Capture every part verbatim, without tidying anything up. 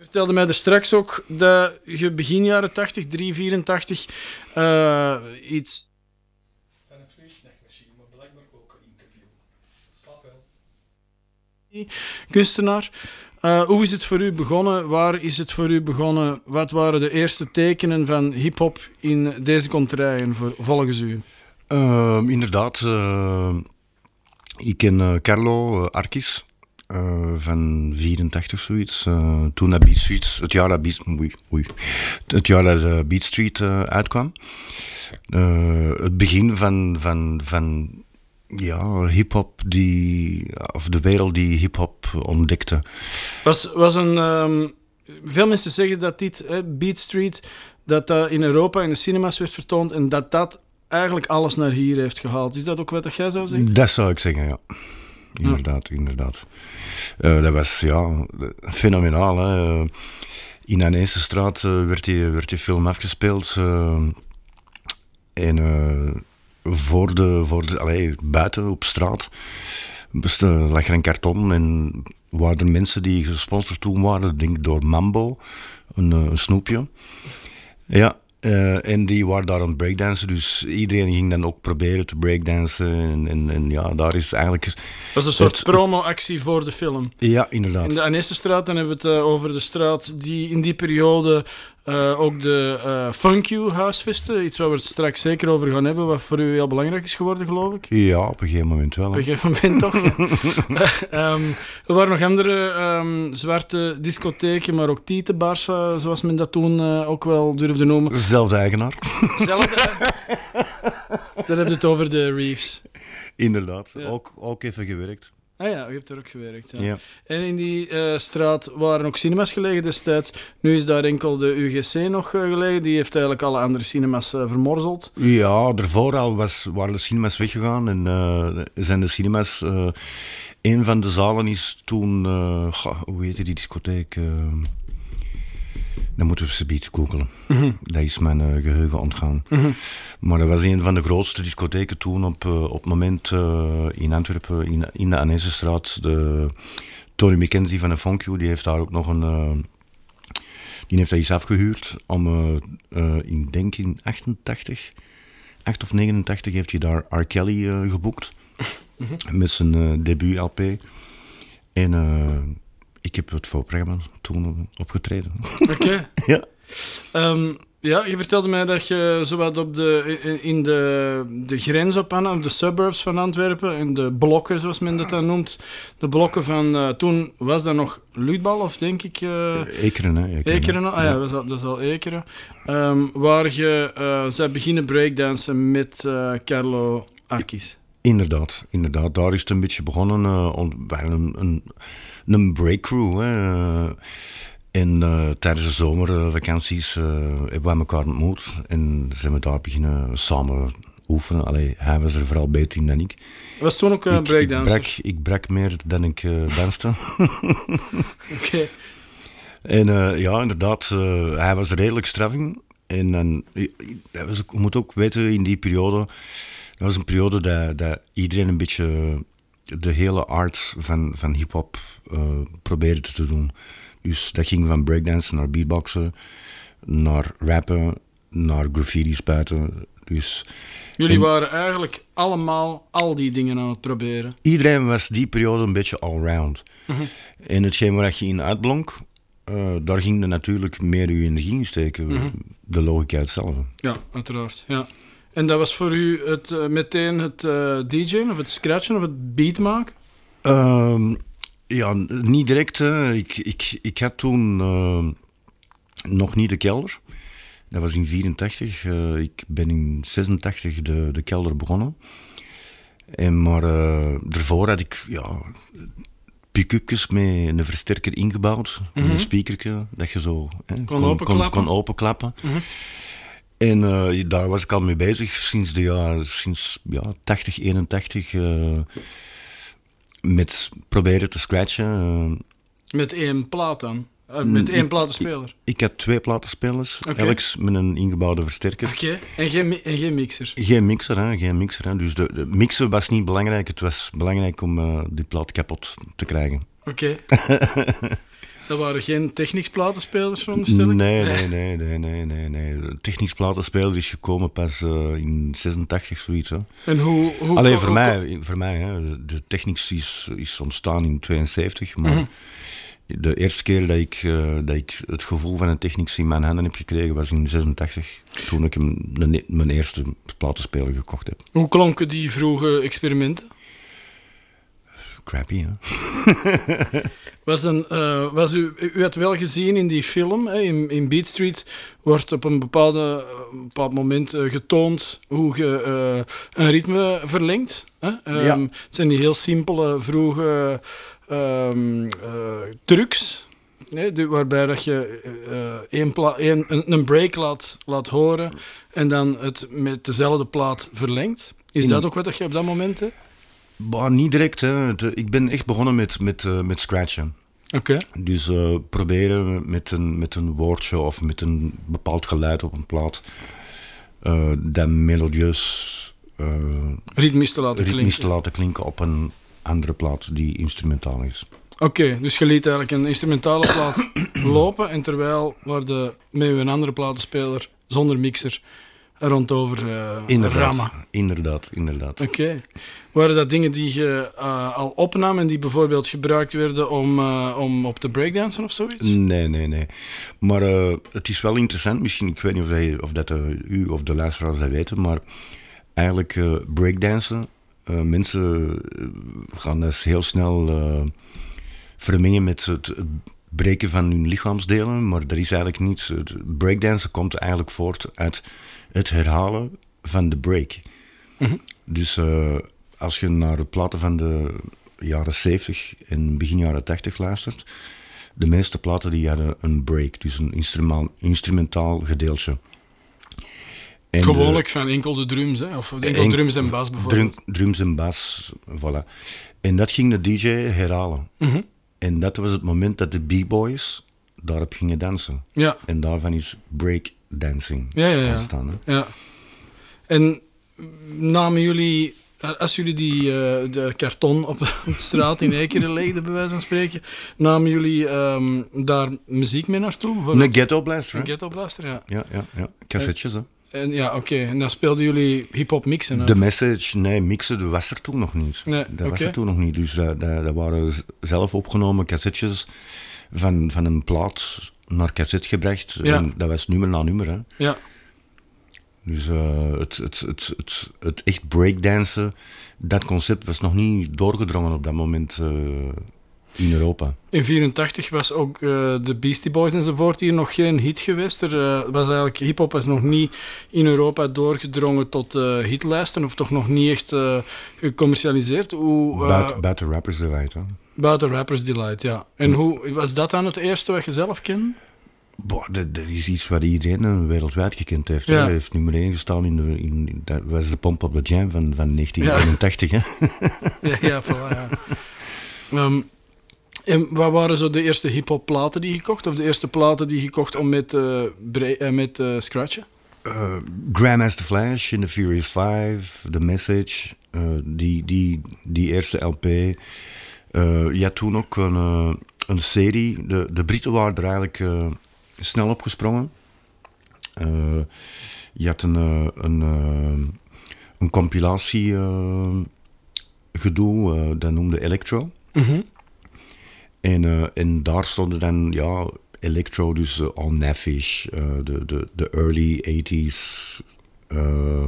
vertelde mij er straks ook dat je begin jaren tachtig, drie vierentachtig, uh, iets... Van een vliegtuigmachine, maar blijkbaar ook een interview. Slaap wel. Kunstenaar. Uh, hoe is het voor u begonnen? Waar is het voor u begonnen? Wat waren de eerste tekenen van hip-hop in deze contraien voor, volgens u? Uh, inderdaad, uh, ik ken uh, Carlo uh, Arkis uh, van vierentachtig zoiets. Uh, toen dat Beat Street, het jaar dat Beat, oei, oei, het jaar dat uh, Beat Street uh, uitkwam. Uh, het begin van, van, van ja, hip-hop die, of de wereld die hip-hop ontdekte. Was, was een, um, veel mensen zeggen dat dit, hè, Beat Street, dat dat in Europa in de cinema's werd vertoond en dat dat eigenlijk alles naar hier heeft gehaald. Is dat ook wat jij zou zeggen? Dat zou ik zeggen, ja. Inderdaad, ja. inderdaad. Uh, dat was ja, fenomenaal. Hè. In Aneesstraat uh, werd, die, werd die film afgespeeld. Uh, en uh, voor de, voor de, allee, buiten op straat best, uh, lag er een karton en waren er mensen die gesponsord toen waren, denk ik door Mambo, een, uh, een snoepje. Ja. Uh, en die waren daar aan het breakdansen, dus iedereen ging dan ook proberen te breakdansen. En, en, en ja, daar is eigenlijk... Dat was een soort het, promo-actie voor de film. Ja, inderdaad. In de Aneesstraat, dan hebben we het uh, over de straat die in die periode uh, ook de uh, Funk You huisvestte. Iets waar we het straks zeker over gaan hebben, wat voor u heel belangrijk is geworden, geloof ik. Ja, op een gegeven moment wel. Op een gegeven moment toch. um, er waren nog andere um, zwarte discotheken, maar ook tietenbars, uh, zoals men dat toen uh, ook wel durfde noemen. Zelfde eigenaar. Zelfde eigenaar. Daar heb je het over de Reeves. Inderdaad, ja. ook, ook even gewerkt. Ah ja, je hebt er ook gewerkt. Ja. Ja. En in die uh, straat waren ook cinemas gelegen destijds. Nu is daar enkel de U G C nog uh, gelegen. Die heeft eigenlijk alle andere cinemas uh, vermorzeld. Ja, daarvoor al was, waren de cinemas weggegaan. En uh, zijn de cinemas... Uh, een van de zalen is toen... Uh, goh, hoe heette die discotheek? Uh, dan moeten we ze beetje googelen. Mm-hmm. Dat is mijn uh, geheugen ontgaan. Mm-hmm. Maar dat was een van de grootste discotheken toen op, uh, op het moment uh, in Antwerpen, in, in de Aneesstraat. De Tony McKenzie van de Funk You, die heeft daar ook nog een... Uh, die heeft dat iets afgehuurd om, uh, uh, in denk in achtentachtig, acht of negenentachtig heeft hij daar R. Kelly uh, geboekt. Mm-hmm. Met zijn uh, debuut-L P. En... Uh, ik heb het voorprogramma toen opgetreden. Oké. Okay. Ja. Um, ja, je vertelde mij dat je zowat op de, in de, de grens op aan, de suburbs van Antwerpen, en de blokken, zoals men dat dan noemt. De blokken van, uh, toen was dat nog Luutbal, of denk ik... Uh, Ekeren, hè. Ekeren, Ekeren, ah ja, ja. Dat, is al, dat is al Ekeren. Um, waar je, uh, zij beginnen breakdansen met uh, Carlo Arkis. Inderdaad, inderdaad. Daar is het een beetje begonnen. Uh, on, een, een, een breakcrew. Hè. Uh, en uh, tijdens de zomervakanties uh, hebben we elkaar ontmoet. En zijn we daar beginnen samen oefenen. Allee, hij was er vooral beter in dan ik. Was toen ook een breakdancer? Ik brak, ik brak meer dan ik uh, danste. Oké. Okay. En uh, ja, inderdaad, uh, hij was redelijk straffing. En dan, uh, was, je moet ook weten, in die periode... Dat was een periode dat, dat iedereen een beetje de hele art van, van hip-hop uh, probeerde te doen. Dus dat ging van breakdansen naar beatboxen, naar rappen, naar graffiti spuiten. Dus, jullie en, waren eigenlijk allemaal al die dingen aan het proberen. Iedereen was die periode een beetje allround. Mm-hmm. En hetgeen waar je in uitblonk, uh, daar ging je natuurlijk meer je energie in steken. Mm-hmm. De logica hetzelfde. Ja, uiteraard. Ja. En dat was voor u het, uh, meteen het uh, D J'en of het scratchen of het beat maken? Uh, ja, niet direct. Hè. Ik, ik, ik had toen uh, nog niet de kelder. Dat was in vierentachtig. Uh, ik ben in zesentachtig de, de kelder begonnen. En maar uh, daarvoor had ik ja, pick-upjes met een versterker ingebouwd. Mm-hmm. Een speakertje dat je zo hè, kon, kon, openklappen. kon, kon openklappen. Mm-hmm. En uh, daar was ik al mee bezig sinds de jaar, sinds ja, tachtig, eenentachtig, uh, met proberen te scratchen. Uh, met één plaat dan? Uh, met één platenspeler? Ik, ik had twee platenspelers, okay. Elks met een ingebouwde versterker. Oké, okay. en, geen, en geen mixer? Geen mixer, hè, geen mixer. Hè. Dus de, de mixen was niet belangrijk, het was belangrijk om uh, die plaat kapot te krijgen. Oké. Okay. Dat waren geen Technics-platenspelers, veronderstel ik? Nee, nee, nee, nee, nee, nee, nee. Technics platenspeler is gekomen pas uh, in zesentachtig, zoiets. Hè. En hoe... hoe Alleen hoe- voor hoe- mij, voor mij hè. De Technics is, is ontstaan in tweeënzeventig, maar Mhm. de eerste keer dat ik, uh, dat ik het gevoel van een Technics in mijn handen heb gekregen was in zesentachtig, toen ik hem, de, mijn eerste platenspeler gekocht heb. Hoe klonken die vroege experimenten? Crappy, hè? Was dan, uh, was u, u had wel gezien in die film, hè, in, in Beat Street, wordt op een, bepaalde, een bepaald moment uh, getoond hoe je uh, een ritme verlengt. Hè? Um, Ja. Het zijn die heel simpele, vroege um, uh, trucs, hè, die- waarbij dat je uh, één pla- één, een, een break laat, laat horen en dan het met dezelfde plaat verlengt. Is In- dat ook wat dat je op dat moment hebt? Bah, niet direct, hè. De- ik ben echt begonnen met, met, uh, met scratchen. Oké. Dus uh, proberen met een, met een woordje of met een bepaald geluid op een plaat uh, dat melodieus uh, Ritmisch te laten ritmisch te klinken. laten klinken op een andere plaat die instrumentaal is. Oké, dus je liet eigenlijk een instrumentale plaat lopen en terwijl waar de met een andere platenspeler zonder mixer er rondover uh, Inderdaad, rammen. inderdaad, inderdaad. Oké. Waren dat dingen die je uh, al opnam en die bijvoorbeeld gebruikt werden om, uh, om op te breakdansen of zoiets? Nee, nee, nee. Maar uh, het is wel interessant, misschien, ik weet niet of, dat, of dat uh, u of de luisteraars dat weten, maar eigenlijk uh, breakdansen, uh, mensen uh, gaan dat heel snel uh, vermengen met het, het breken van hun lichaamsdelen, maar dat is eigenlijk niets. Het breakdansen komt eigenlijk voort uit het herhalen van de break. Mm-hmm. Dus uh, als je naar de platen van de jaren zeventig en begin jaren tachtig luistert, de meeste platen die hadden een break, dus een instrumentaal, instrumentaal gedeeltje. En Gewoonlijk van enkel de drums, hè? Of enkel enk- drums en bas bijvoorbeeld. Drum, drums en bas, voilà. En dat ging de D J herhalen. Mm-hmm. En dat was het moment dat de b-boys daarop gingen dansen. Ja. En daarvan is breakdancing Ja, ja, ja. ontstaan. Hè? Ja. En namen jullie, als jullie die, uh, de karton op, op de straat in Ekeren legden, bij wijze van spreken, namen jullie um, daar muziek mee naartoe? Bijvoorbeeld Een ghetto blaster, een hè? ghetto blaster, ja. Ja, ja, ja. Cassettes, hè. En, ja, oké. Okay. En dan speelden jullie hip-hop mixen? De of? message, nee, mixen, dat was er toen nog niet. Nee, dat was oké. er toen nog niet. Dus dat, dat, dat waren z- zelf opgenomen cassettes van, van een plaat naar cassette gebracht. Ja. En dat was nummer na nummer, hè. Ja. Dus uh, het, het, het, het, het echt breakdansen, dat concept was nog niet doorgedrongen op dat moment uh, in Europa. In vierentachtig was ook uh, de Beastie Boys enzovoort hier nog geen hit geweest. Er uh, was eigenlijk, hip-hop was nog niet in Europa doorgedrongen tot uh, hitlijsten, of toch nog niet echt uh, gecommercialiseerd. Hoe, uh, Buiten, buiten Rappers Delight, hè. buiten Rappers Delight, ja. En hoe was dat dan het eerste wat je zelf kende? Boah, dat, dat is iets wat iedereen uh, wereldwijd gekend heeft. Ja. Hij heeft nummer één gestaan in de, in, in- dat was de Pump Up the Jam van, van negentien eenentachtig. Hè? Ja, ja, voilà, ja. Um, en wat waren zo de eerste hip-hop platen die je kocht? Of de eerste platen die je kocht om met, uh, bre- uh, met uh, scratchen? Uh, Grandmaster Flash in The Furious Five, The Message, uh, die, die, die eerste L P. Uh, je had toen ook een, uh, een serie, de, de Britten waren er eigenlijk uh, snel opgesprongen. Uh, je had een, uh, een, uh, een compilatie uh, gedoe, uh, dat noemde Electro. Mm-hmm. En, uh, en daar stonden dan, ja, electro, dus uh, All Nafish, uh, de, de, de early eighties, uh,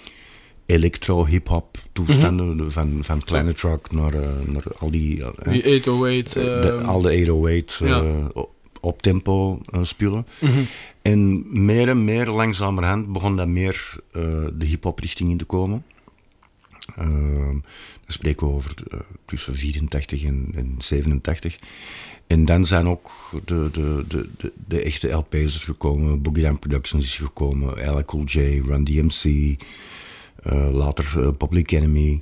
electro hip-hop toestanden, Mhm. de- van, van Planet Rock naar, uh, naar al die, uh, Die achthonderdachtig. de, Uh, al de achthonderdachtig uh, ja. op, op tempo uh, spullen. mm-hmm. En meer en meer langzamerhand begon dat meer uh, de hip-hop richting in te komen. Uh, dan spreken we over uh, tussen vierentachtig en, en zevenentachtig. En dan zijn ook de, de, de, de, de echte L P's gekomen. Boogie Down Productions is gekomen, L L Cool J, Run D M C, uh, later uh, Public Enemy.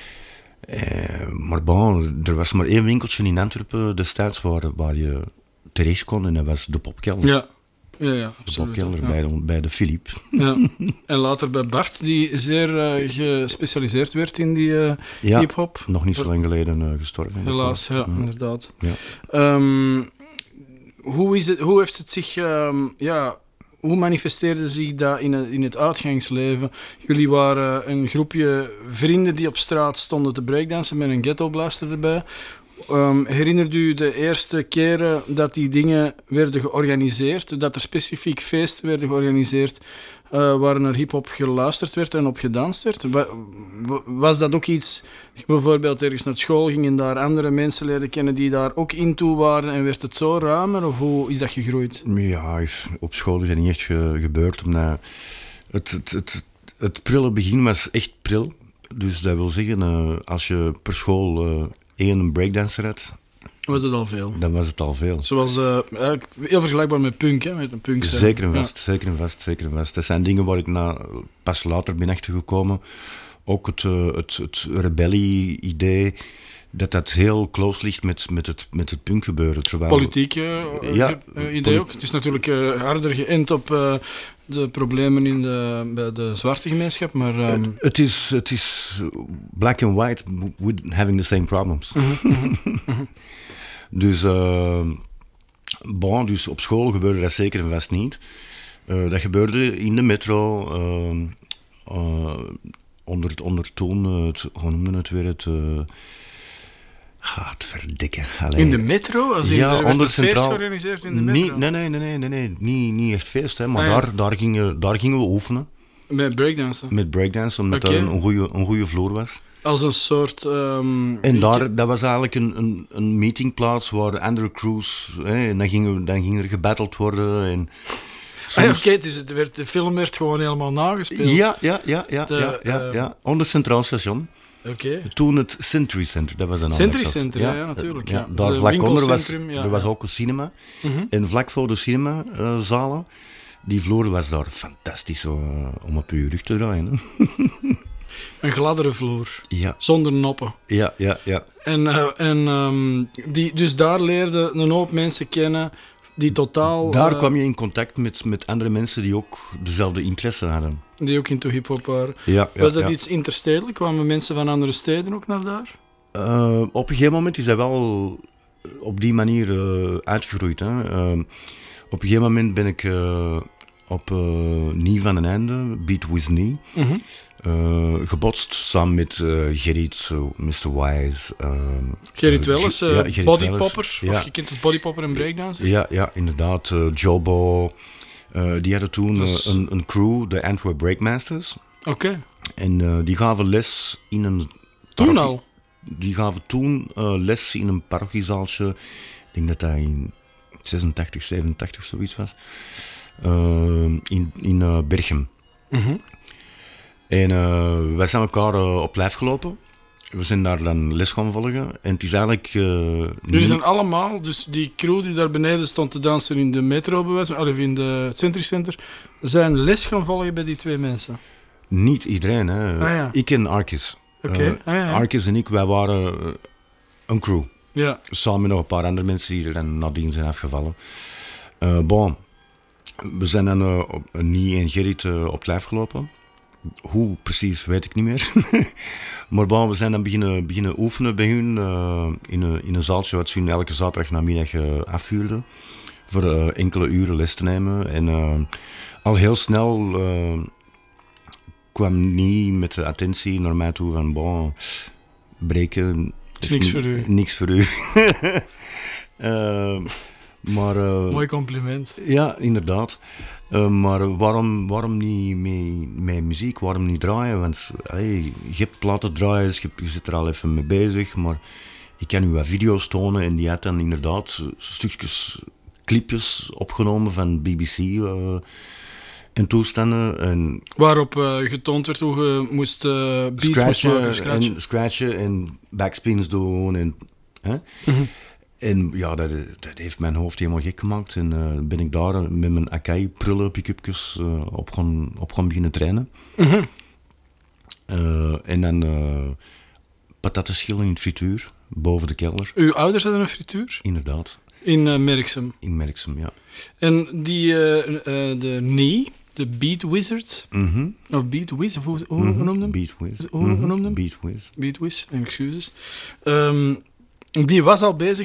Uh, maar bon, er was maar één winkeltje in Antwerpen destijds waar, waar je terecht kon en dat was de Popkelder. Ja, ja, ja, De absoluut. Popkelder ja. bij de, bij de Philippe. Ja. En later bij Bart, die zeer uh, gespecialiseerd werd in die uh, Ja, hip-hop. nog niet zo lang geleden uh, gestorven. Helaas, ja, Ja. inderdaad. Ja. Um, hoe, is het, hoe heeft het zich... Um, ja, hoe manifesteerde zich dat in het, in het uitgangsleven? Jullie waren een groepje vrienden die op straat stonden te breakdansen met een ghettoblaster erbij. Um, herinnert u de eerste keren dat die dingen werden georganiseerd, dat er specifiek feesten werden georganiseerd uh, waar naar hip-hop geluisterd werd en op gedanst werd? Wa- was dat ook iets, bijvoorbeeld ergens naar school ging en daar andere mensen leren kennen die daar ook in toe waren en werd het zo ruimer, of hoe is dat gegroeid? Ja, op school is dat niet echt ge- gebeurd, omdat het, het, het, het prille begin was echt pril. Dus dat wil zeggen, uh, als je per school uh, één breakdancer had, Was het al veel? dan was het al veel. Zoals, uh, eigenlijk heel vergelijkbaar met punk, hè? Met een punk zijn. Zeker en Ja. vast, zeker en vast, zeker en vast. Dat zijn dingen waar ik na, pas later ben achtergekomen. Ook het, uh, het, het rebellie-idee, dat dat heel close ligt met, met, het, met het punkgebeuren. Terwijl... Politiek uh, Ja, uh, idee poli- ook. Het is natuurlijk uh, harder geënt op uh, de problemen in de, bij de zwarte gemeenschap, maar... Um... Uh, het, is, het is black and white with having the same problems. Dus, uh, bon, dus op school gebeurde dat zeker en vast niet. Uh, dat gebeurde in de metro, uh, uh, onder, onder toen, uh, het, hoe noemde het weer, het... Uh, ah, het verdikken. Allee. In de metro? Als in, Ja, er werd onder een feest centraal- georganiseerd in de metro? Niet, nee, nee, nee, nee, nee, nee. Niet, niet echt feest, hè, maar Ah, ja. daar, daar, gingen, daar gingen we oefenen Met breakdansen? met breakdance, omdat Oké. dat een goede, een goede vloer was. Als een soort... Um, En daar, dat was eigenlijk een, een, een meetingplaats waar andere crews, hè, en dan ging, dan ging er gebatteld worden. En Ah ja, soms- oké, dus het werd, de film werd gewoon helemaal nagespeeld. ja, ja, ja, ja, De, ja, ja, eh, ja, onder Centraal Station. Oké. Toen het Century Center, dat was een Century ander Center, ja, ja, natuurlijk, ja. Daar Dus, vlak eh, onder was, winkelcentrum, ja, er was ja. ook een cinema. Mhm. En vlak voor de cinemazalen, die vloer was daar fantastisch zo, uh, om op je rug te draaien. Hè. Een gladdere vloer, Ja, zonder noppen. ja, ja, ja. En, uh, en um, die, dus daar leerde een hoop mensen kennen die totaal... Daar uh, kwam je in contact met, met andere mensen die ook dezelfde interesse hadden. Die ook into hip-hop waren. Ja, ja, Was dat ja. iets interstedelijk? Kwamen mensen van andere steden ook naar daar? Uh, op een gegeven moment is dat wel op die manier uh, uitgegroeid. Hè. Uh, op een gegeven moment ben ik uh, op uh, Nie van den Einde, Beat With Nie, Mm-hmm. uh, gebotst samen met uh, Gerrit, uh, mister Wise. Uh, Gerrit uh, Welles, uh, ja, Gerrit bodypopper. Welles, Of ja. je kent als bodypopper en breakdancer. Ja, ja, inderdaad. Uh, Jobo. Uh, die hadden toen Dat is- uh, een, een crew, de Antwerp Breakmasters. Oké. Okay. En uh, die gaven les in een... Toen parochie- al? Die gaven toen uh, les in een parochiezaaltje. Ik denk dat dat in zesentachtig, zevenentachtig zoiets was. Uh, in in uh, Berchem. Mm-hmm. En uh, wij zijn elkaar uh, op lijf gelopen. We zijn daar dan les gaan volgen. En het is eigenlijk... Uh, Jullie niet- zijn allemaal, dus die crew die daar beneden stond te dansen in de metro, bewijs, of in de Century Center, zijn les gaan volgen bij die twee mensen. Niet iedereen, hè. Ah, ja. Ik en Arcus. Oké. Uh, Ah, ja, ja. Arcus en ik, wij waren uh, een crew. Ja. Samen met nog een paar andere mensen die er dan nadien zijn afgevallen. Uh, bon, we zijn dan uh, op, uh, Nie en Gerrit uh, op het lijf gelopen. Hoe precies, weet ik niet meer. Maar bon, we zijn dan beginnen, beginnen oefenen bij hun uh, in, een, in een zaaltje wat ze hun elke zaterdag namiddag uh, afvuurden. Voor uh, enkele uren les te nemen. En uh, al heel snel uh, kwam Nie met de attentie naar mij toe van bon, breken... Is niks ni- voor u. Niks voor u. uh, maar... Uh, Mooi compliment. ja, inderdaad. Uh, maar uh, waarom, waarom niet mee, met muziek? Waarom niet draaien? Want hey, je hebt platen draaien, je, je zit er al even mee bezig. Maar ik kan u wat video's tonen en die had dan inderdaad uh, stukjes, clipjes opgenomen van B B C uh, en toestanden. En Waarop uh, getoond werd hoe je moest uh, beats moest maken. scratchen, Scratchen. en, scratchen en backspins doen. En, hè? Mm-hmm. En ja, dat, dat heeft mijn hoofd helemaal gek gemaakt. En uh, ben ik daar met mijn Akai-prullen, pick-upjes uh, op, gaan, op gaan beginnen trainen. Mm-hmm. Uh, en dan uh, patattenschillen in het frituur, boven de kelder. Uw ouders hadden een frituur Inderdaad, in uh, Merksem. in Merksem, ja. En die, uh, uh, de Nie, de Beat Wizard, Mhm. of Beat Wiz, of hoe, hoe Mhm. noemde hem? Beat Wiz. Hoe- hoe Mhm. noemde hem? Beat Wiz. Beat Wiz, excuses. Um, die was al bezig